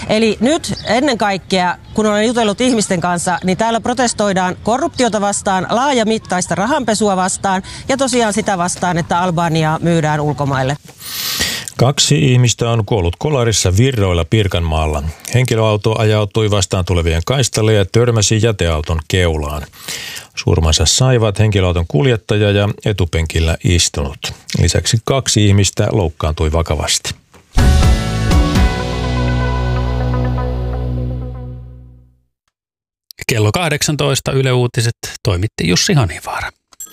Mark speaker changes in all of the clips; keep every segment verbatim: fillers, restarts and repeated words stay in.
Speaker 1: Eli nyt ennen kaikkea, kun olen jutellut ihmisten kanssa, niin täällä protestoidaan korruptiota vastaan, laajamittaista rahanpesua vastaan ja tosiaan sitä vastaan, että Albaniaa myydään ulkomaille.
Speaker 2: Kaksi ihmistä on kuollut kolarissa Virroilla Pirkanmaalla. Henkilöauto ajautui vastaan tulevien kaistalle ja törmäsi jäteauton keulaan. Surmansa saivat henkilöauton kuljettaja ja etupenkillä istunut. Lisäksi kaksi ihmistä loukkaantui vakavasti.
Speaker 3: Kello kahdeksantoista Yle Uutiset toimitti Jussi Hanivaara.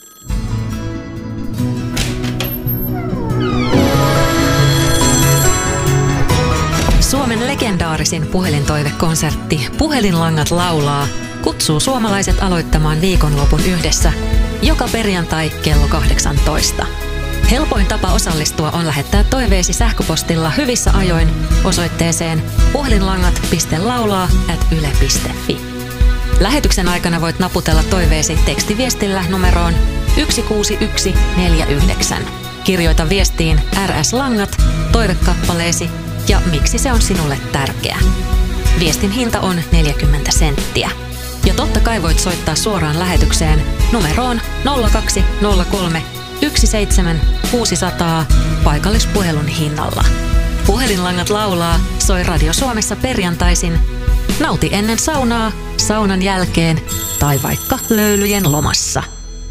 Speaker 4: Suomen legendaarisin puhelintoivekonsertti Puhelinlangat laulaa kutsuu suomalaiset aloittamaan viikonlopun yhdessä joka perjantai kello kahdeksantoista. Helpoin tapa osallistua on lähettää toiveesi sähköpostilla hyvissä ajoin osoitteeseen puhelinlangat piste laulaa ät yle piste fi. Lähetyksen aikana voit naputella toiveesi tekstiviestillä numeroon yksi kuusi yksi neljä yhdeksän. Kirjoita viestiin R S-langat, toivekappaleesi ja miksi se on sinulle tärkeä. Viestin hinta on neljäkymmentä senttiä. Ja totta kai voit soittaa suoraan lähetykseen numeroon nolla kaksi nolla kolme yksi seitsemän kuusi nolla nolla paikallispuhelun hinnalla. Puhelinlangat laulaa soi Radio Suomessa perjantaisin. Nauti ennen saunaa, saunan jälkeen tai vaikka löylyjen lomassa.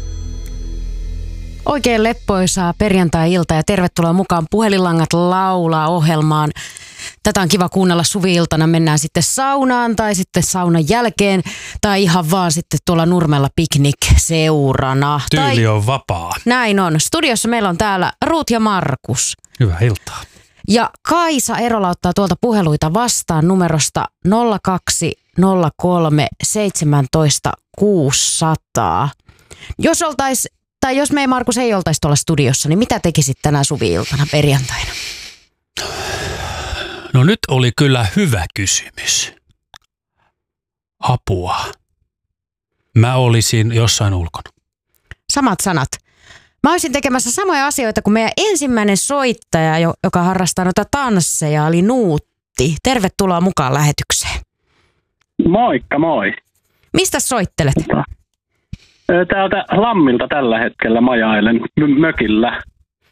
Speaker 5: Oikein leppoisaa perjantai-ilta ja tervetuloa mukaan Puhelinlangat laulaa -ohjelmaan. Tätä on kiva kuunnella suvi-iltana. Mennään sitten saunaan tai sitten saunan jälkeen tai ihan vaan sitten tuolla Nurmella piknik-seurana.
Speaker 3: Tyyli
Speaker 5: tai...
Speaker 3: on vapaa.
Speaker 5: Näin on. Studiossa meillä on täällä Ruut ja Markus.
Speaker 3: Hyvää iltaa.
Speaker 5: Ja Kaisa Erola ottaa tuolta puheluita vastaan numerosta nolla kaksi nolla kolme seitsemäntoista kuusisataa. Jos oltais, tai jos me ei Markus ei oltaisi tuolla studiossa, niin mitä tekisit tänä suvi-iltana perjantaina?
Speaker 3: No nyt oli kyllä hyvä kysymys. Apua. Mä olisin jossain ulkona.
Speaker 5: Samat sanat. Mä olisin tekemässä samoja asioita kuin meidän ensimmäinen soittaja, joka harrastaa noita tansseja, eli Nuutti. Tervetuloa mukaan lähetykseen.
Speaker 6: Moikka, moi.
Speaker 5: Mistä soittelet?
Speaker 6: Täältä Lammilta tällä hetkellä majailen m- mökillä.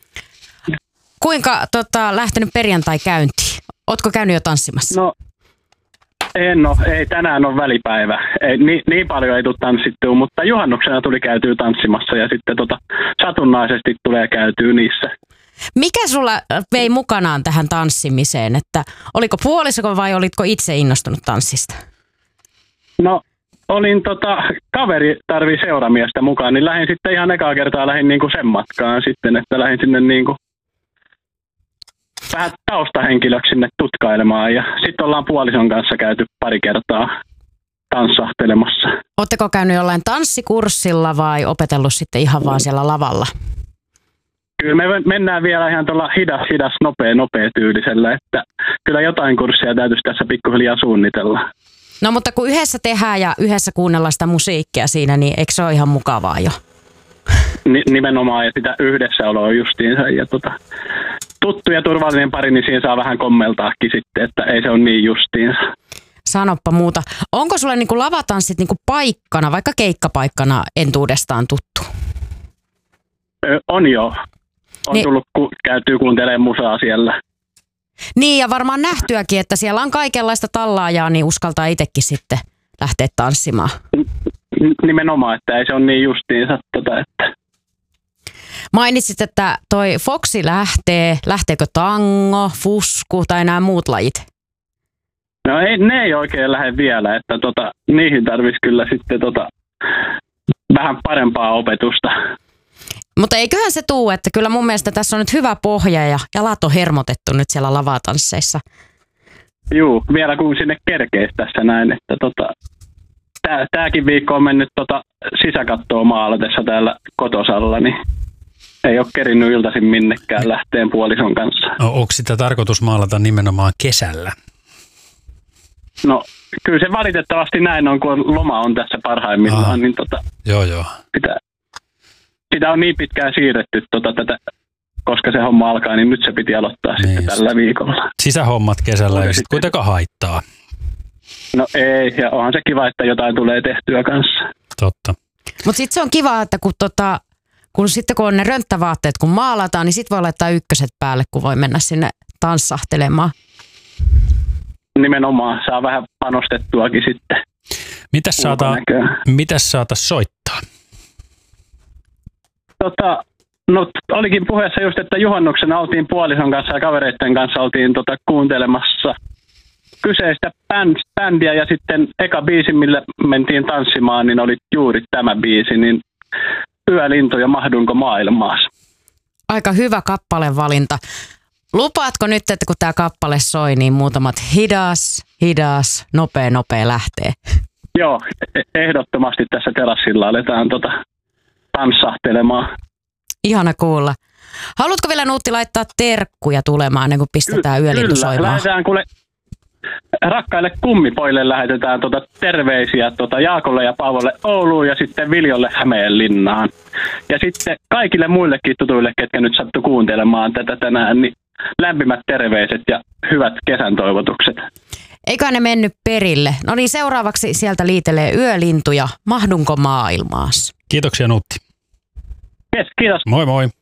Speaker 5: Kuinka tota, lähtenyt perjantai käyntiin? Ootko käynyt jo tanssimassa?
Speaker 6: No, en ole. Ei, tänään on välipäivä. Ei, niin, niin paljon ei tule tanssittua, mutta juhannuksena tuli käytyä tanssimassa ja sitten tota, satunnaisesti tulee käytyä niissä.
Speaker 5: Mikä sulla vei mukanaan tähän tanssimiseen? Että oliko puoliso vai olitko itse innostunut tanssista?
Speaker 6: No, olin tota, kaveri tarvii seuramiestä mukaan, niin lähdin sitten ihan ekaa kertaa lähdin niinku sen matkaan sitten, että lähdin sinne niinku vähän taustahenkilöksi sinne tutkailemaan ja sitten ollaan puolison kanssa käyty pari kertaa tanssahtelemassa.
Speaker 5: Oletteko käynyt jollain tanssikurssilla vai opetellut sitten ihan vaan siellä lavalla?
Speaker 6: Kyllä me mennään vielä ihan tuolla hidas, hidas, nopea, nopea tyylisellä, että kyllä jotain kurssia täytyisi tässä pikkuhiljaa suunnitella.
Speaker 5: No mutta kun yhdessä tehdään ja yhdessä kuunnellaan sitä musiikkia siinä, niin eikö se ole ihan mukavaa jo?
Speaker 6: Nimenomaan ja sitä yhdessäoloa justiinsa ja tota, tuttu ja turvallinen pari, niin siinä saa vähän kommeltaakin sitten, että ei se ole niin justiinsa.
Speaker 5: Sanoppa muuta. Onko sulle niinku lavatanssit niinku paikkana, vaikka keikkapaikkana entuudestaan tuttu?
Speaker 6: Ö, on jo. On niin, tullut ku, käytyy kuuntelemaan musaa siellä.
Speaker 5: Niin ja varmaan nähtyäkin, että siellä on kaikenlaista tallaajaa, niin uskaltaa itsekin sitten lähteä tanssimaan.
Speaker 6: Nimenomaan, että ei se ole niin justiinsa. Tota, että.
Speaker 5: Mainitsit, että toi Foxi lähtee. Lähteekö tango, fusku tai nämä muut lajit?
Speaker 6: No ei, ne ei oikein lähde vielä, että tota, niihin tarvitsisi kyllä sitten tota, vähän parempaa opetusta.
Speaker 5: Mutta eiköhän se tuu, että kyllä mun mielestä tässä on nyt hyvä pohja ja jalat on hermotettu nyt siellä lavatansseissa.
Speaker 6: Juu, vielä kun sinne kerkeisi tässä näin, että tota, tää, tääkin viikko on mennyt tota sisäkattoa maalatessa täällä kotosalla, niin ei ole kerinnyt iltaisin minnekään lähteen puolison kanssa.
Speaker 3: No, onko sitä tarkoitus maalata nimenomaan kesällä?
Speaker 6: No kyllä se valitettavasti näin on, kun loma on tässä parhaimmillaan, Aha. niin tota,
Speaker 3: joo, joo.
Speaker 6: Sitä, sitä on niin pitkään siirretty tota, tätä koska se homma alkaa, niin nyt se piti aloittaa niin sitten tällä viikolla.
Speaker 3: Sisähommat kesällä ei sitten kuitenkaan haittaa.
Speaker 6: No ei, ja onhan se kiva, että jotain tulee tehtyä kanssa.
Speaker 3: Totta.
Speaker 5: Mutta sitten se on kiva, että kun, tota, kun sitten kun on ne rönttävaatteet, kun maalataan, niin sitten voi laittaa ykköset päälle, kun voi mennä sinne tanssahtelemaan.
Speaker 6: Nimenomaan, saa vähän panostettuakin sitten.
Speaker 3: Mitäs saata, mitäs saata soittaa?
Speaker 6: Tota, no olikin puheessa just, että juhannuksena oltiin puolison kanssa ja kavereiden kanssa oltiin tota, kuuntelemassa kyseistä bändiä ja sitten eka biisi, millä mentiin tanssimaan, niin oli juuri tämä biisi, niin Yölintu ja Mahdunko maailmaas.
Speaker 5: Aika hyvä kappalevalinta. Lupaatko nyt, että kun tämä kappale soi, niin muutamat hidas, hidas, nopea, nopea lähtee?
Speaker 6: Joo, ehdottomasti tässä terassilla aletaan tota, tanssahtelemaan.
Speaker 5: Ihana kuulla. Haluatko vielä Nuutti laittaa terkkuja tulemaan, ennen kuin pistetään Yölintu soimaan?
Speaker 6: Kyllä, lähdetään kuule, rakkaille kummipoille lähetetään tota terveisiä tota Jaakolle ja Paavolle Ouluun ja sitten Viljolle Hämeenlinnaan. Ja sitten kaikille muillekin tutuille, ketkä nyt sattu kuuntelemaan tätä tänään, niin lämpimät terveiset ja hyvät kesän toivotukset.
Speaker 5: Eikä ne mennyt perille. No niin, seuraavaksi sieltä liitelee Yölintu ja Mahdunko maailmaas.
Speaker 3: Kiitoksia Nuutti.
Speaker 6: Yes, kiitos.
Speaker 3: Moi moi.